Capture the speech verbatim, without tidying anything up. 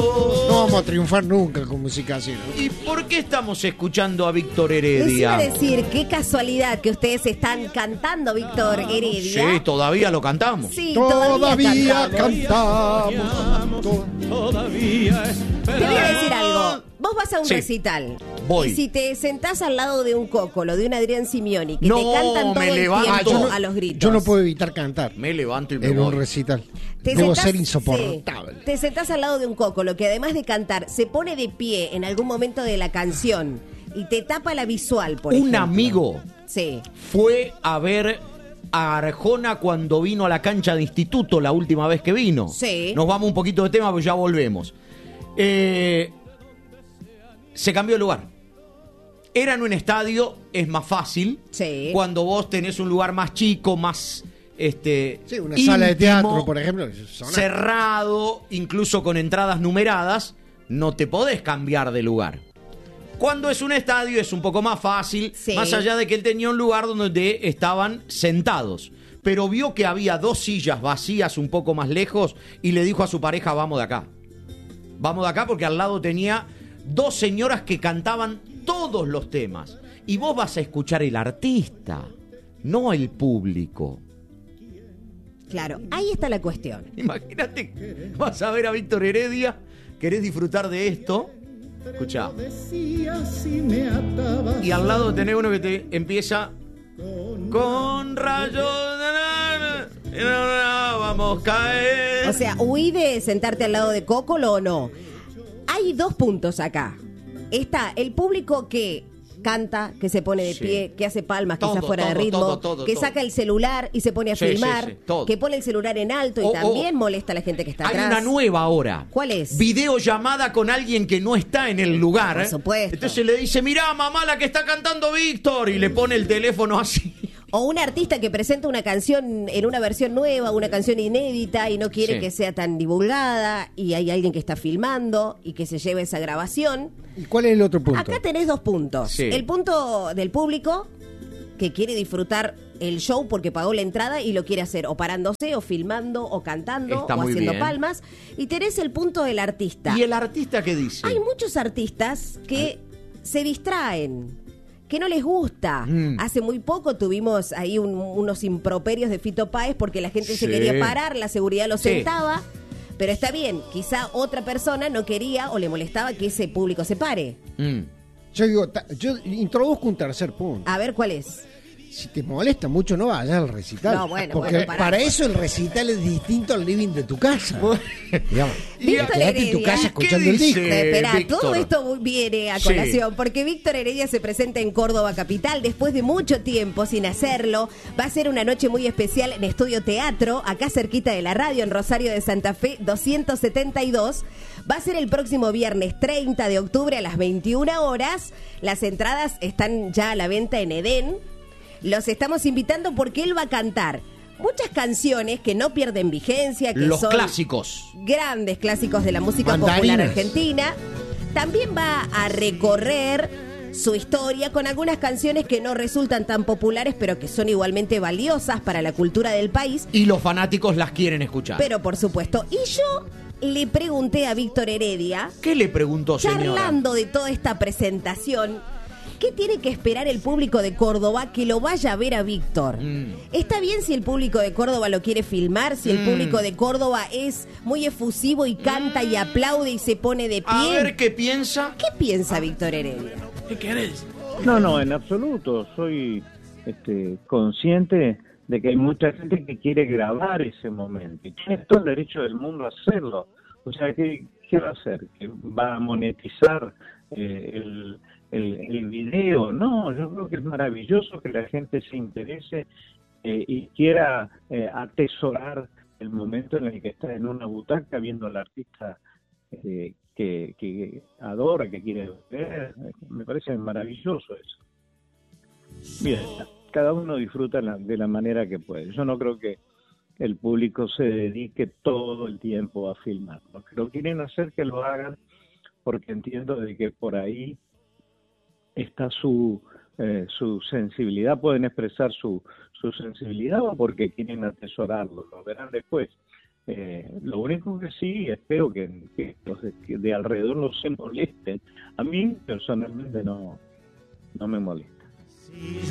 No vamos a triunfar nunca con música así, ¿no? ¿Y por qué estamos escuchando a Víctor Les Heredia? iba a decir, qué casualidad que ustedes están cantando Víctor Heredia. Sí, todavía lo cantamos. Sí, todavía, Todavía cantamos. cantamos. Todavía Te voy a decir algo. Vos vas a un Sí. recital. Voy. Y si te sentás al lado de un Cócolo, de un Adrián Simioni, que No, te cantan todo me el levanto. tiempo Ah, yo no- a los gritos. Yo no puedo evitar cantar Me levanto y me en un voy. recital. Te Debo sentás- ser insoportable. sí, te sentás al lado de un Cócolo que además de cantar, se pone de pie en algún momento de la canción y te tapa la visual, por Un ejemplo. amigo Sí. fue a ver a Arjona cuando vino a la cancha de instituto la última vez que vino. Sí. Nos vamos un poquito de tema, pero ya volvemos. Eh, se cambió el lugar. Era en un estadio, es más fácil. Sí. Cuando vos tenés un lugar más chico, más este, Sí, una sala de íntimo, teatro, por ejemplo. que suena- cerrado, incluso con entradas numeradas, no te podés cambiar de lugar. Cuando es un estadio es un poco más fácil, Sí. más allá de que él tenía un lugar donde estaban sentados. Pero vio que había dos sillas vacías un poco más lejos y le dijo a su pareja, vamos de acá. Vamos de acá porque al lado tenía dos señoras que cantaban todos los temas. Y vos vas a escuchar el artista, no el público. Claro, ahí está la cuestión. Imagínate, vas a ver a Víctor Heredia, querés disfrutar de esto. Escuchá. Y al lado tenés uno que te empieza con rayos de la- vamos a caer. O sea, huí de sentarte al lado de Cócolo o no. Hay dos puntos acá. Está el público que canta, que se pone de Sí. pie, que hace palmas, Todo, quizás fuera de todo, ritmo, todo, todo, que todo. saca el celular y se pone a Sí, sí, filmar, sí, todo. que pone el celular en alto y Oh, oh. también molesta a la gente que está Hay atrás. una nueva ahora. ¿Cuál es? Videollamada con alguien que no está en el lugar. Por supuesto. Entonces le dice, mirá, mamá, la que está cantando Víctor. Y le pone el teléfono así. O un artista que presenta una canción en una versión nueva, una canción inédita y no quiere Sí. que sea tan divulgada y hay alguien que está filmando y que se lleve esa grabación. ¿Y cuál es el otro punto? Acá tenés dos puntos. Sí. El punto del público que quiere disfrutar el show porque pagó la entrada y lo quiere hacer o parándose o filmando o cantando Está o muy haciendo bien. palmas. Y tenés el punto del artista. ¿Y el artista qué dice? Hay muchos artistas que se distraen, que no les gusta. Mm. Hace muy poco tuvimos ahí un- unos improperios de Fito Páez porque la gente se Sí. quería parar, la seguridad lo Sí. sentaba. Pero está bien, quizá otra persona no quería o le molestaba que ese público se pare. Mm. Yo digo, ta- yo introduzco un tercer punto. A ver cuál es. Si te molesta mucho, no vayas al recital. No, bueno, porque bueno, pará. para eso el recital es distinto al living de tu casa. Digamos, Víctor quédate en tu Heredia. casa ¿Qué escuchando el dice? disco. Eh, Espera, Víctor. todo esto viene a Sí. colación porque Víctor Heredia se presenta en Córdoba Capital después de mucho tiempo sin hacerlo. Va a ser una noche muy especial en Estudio Teatro, acá cerquita de la radio, en Rosario de Santa Fe, doscientos setenta y dos. Va a ser el próximo viernes treinta de octubre a las veintiuna horas. Las entradas están ya a la venta en Edén. Los estamos invitando porque él va a cantar muchas canciones que no pierden vigencia, que Los son clásicos. grandes clásicos de la música Mandarinas. popular argentina. También va a recorrer su historia con algunas canciones que no resultan tan populares, pero que son igualmente valiosas para la cultura del país. Y los fanáticos las quieren escuchar. Pero por supuesto, y yo le pregunté a Víctor Heredia, ¿Qué le preguntó, señora? charlando de toda esta presentación, ¿qué tiene que esperar el público de Córdoba que lo vaya a ver a Víctor? Mm. ¿Está bien si el público de Córdoba lo quiere filmar? Si el Mm. público de Córdoba es muy efusivo y canta y aplaude y se pone de A pie? ver qué piensa. ¿Qué piensa Víctor Heredia? ¿Qué querés? No, no, en absoluto. Soy este, consciente de que hay mucha gente que quiere grabar ese momento y tiene todo el derecho del mundo a hacerlo. O sea, ¿qué, qué va a hacer? ¿Que va a monetizar eh, el, el, el video? No, yo creo que es maravilloso que la gente se interese eh, y quiera eh, atesorar el momento en el que está en una butaca viendo al artista eh, que, que adora, que quiere ver. Me parece maravilloso eso. Bien, cada uno disfruta la, de la manera que puede. Yo no creo que el público se dedique todo el tiempo a filmar. Los que lo quieren hacer, que lo hagan, porque entiendo de que por ahí está su eh, su sensibilidad, pueden expresar su, su sensibilidad o porque quieren atesorarlo, lo verán después. Eh, lo único que sí, espero que, que los de, que de alrededor no se molesten. A mí personalmente no, no me molesta.